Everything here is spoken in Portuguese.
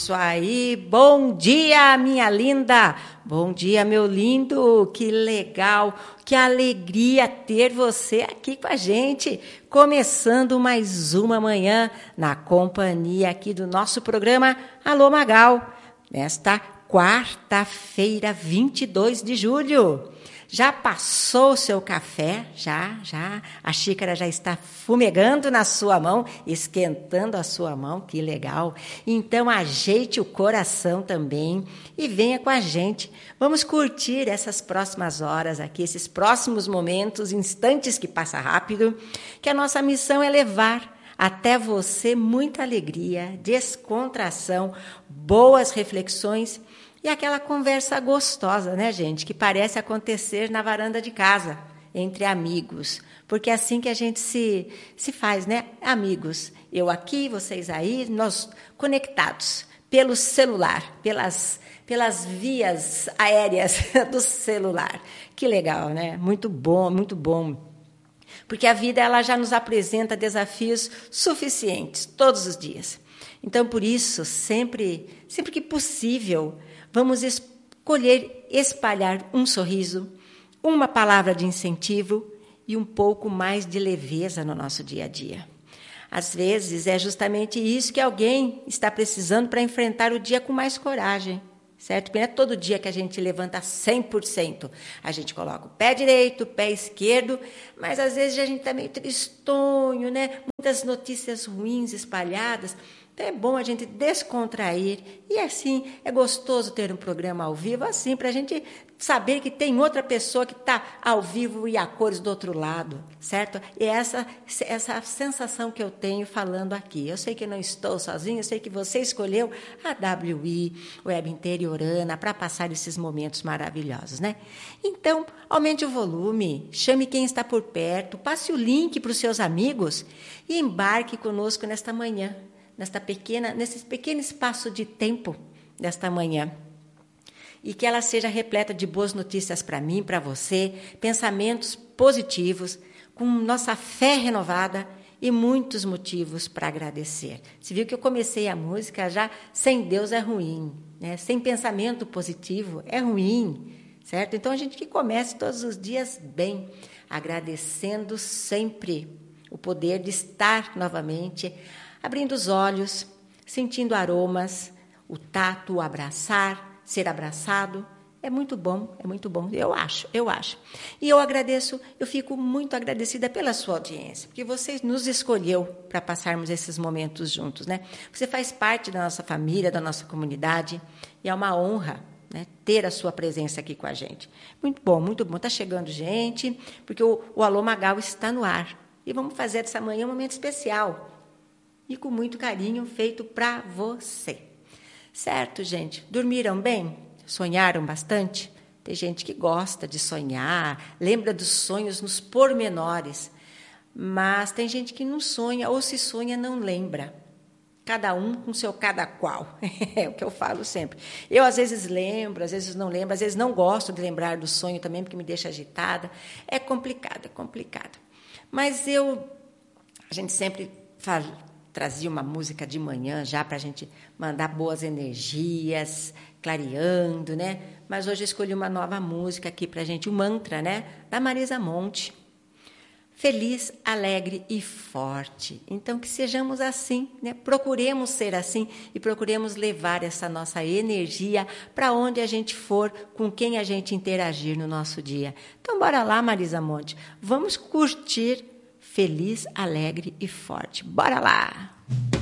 Isso aí, bom dia, minha linda, bom dia, meu lindo, que legal, que alegria ter você aqui com a gente, começando mais uma manhã na companhia aqui do nosso programa Alô Magal, nesta quarta-feira, 22 de julho. Já passou o seu café? Já. A xícara já está fumegando na sua mão, esquentando a sua mão, que legal. Então, ajeite o coração também e venha com a gente. Vamos curtir essas próximas horas aqui, esses próximos momentos, instantes que passam rápido, que a nossa missão é levar até você muita alegria, descontração, boas reflexões e aquela conversa gostosa, né, gente? Que parece acontecer na varanda de casa, entre amigos. Porque é assim que a gente se faz, né? Amigos. Eu aqui, vocês aí, nós conectados pelo celular, pelas vias aéreas do celular. Que legal, né? Muito bom, muito bom. Porque a vida ela já nos apresenta desafios suficientes todos os dias. Então, por isso, sempre que possível, vamos escolher espalhar um sorriso, uma palavra de incentivo e um pouco mais de leveza no nosso dia a dia. Às vezes, é justamente isso que alguém está precisando para enfrentar o dia com mais coragem, certo? Porque não é todo dia que a gente levanta 100%. A gente coloca o pé direito, o pé esquerdo, mas às vezes a gente está meio tristonho, né? Muitas notícias ruins espalhadas. Então é bom a gente descontrair e assim é gostoso ter um programa ao vivo assim para a gente saber que tem outra pessoa que está ao vivo e a cores do outro lado, certo? E essa sensação que eu tenho falando aqui. Eu sei que não estou sozinha, eu sei que você escolheu a WI, Web Interiorana, para passar esses momentos maravilhosos, né? Então, aumente o volume, chame quem está por perto, passe o link para os seus amigos e embarque conosco nesta manhã. Nesse pequeno espaço de tempo desta manhã. E que ela seja repleta de boas notícias para mim, para você, pensamentos positivos, com nossa fé renovada e muitos motivos para agradecer. Você viu que eu comecei a música já sem Deus é ruim, né? Sem pensamento positivo é ruim, certo? Então a gente que comece todos os dias bem, agradecendo sempre o poder de estar novamente abrindo os olhos, sentindo aromas, o tato, o abraçar, ser abraçado. É muito bom, eu acho. E eu agradeço, eu fico muito agradecida pela sua audiência, porque você nos escolheu para passarmos esses momentos juntos, né? Você faz parte da nossa família, da nossa comunidade, e é uma honra, né, ter a sua presença aqui com a gente. Muito bom. Está chegando gente, porque o Alô Magal está no ar. E vamos fazer dessa manhã um momento especial. E com muito carinho feito para você. Certo, gente? Dormiram bem? Sonharam bastante? Tem gente que gosta de sonhar, lembra dos sonhos nos pormenores. Mas tem gente que não sonha, ou se sonha, não lembra. Cada um com seu cada qual. É o que eu falo sempre. Eu, às vezes, lembro, às vezes não lembro, às vezes não gosto de lembrar do sonho também, porque me deixa agitada. É complicado. Mas a gente sempre trazia uma música de manhã já para a gente mandar boas energias, clareando, né? Mas hoje eu escolhi uma nova música aqui para a gente, um mantra, né? Da Marisa Monte. Feliz, alegre e forte. Então, que sejamos assim, né? Procuremos ser assim e procuremos levar essa nossa energia para onde a gente for, com quem a gente interagir no nosso dia. Então, bora lá, Marisa Monte. Vamos curtir feliz, alegre e forte. Bora lá!